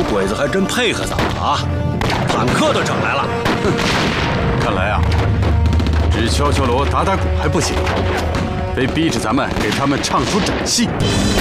鬼子还真配合咱们了啊！坦克都整来了，哼！ 看来啊，只敲敲锣打打鼓还不行，得逼着咱们给他们唱出整戏。